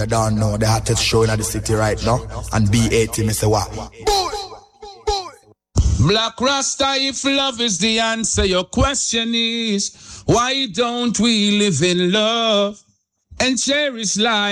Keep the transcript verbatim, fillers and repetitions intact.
You don't know the hottest show in the city right now. And B eighty, me say what? Black Rasta, if love is the answer, your question is, why don't we live in love and cherish life?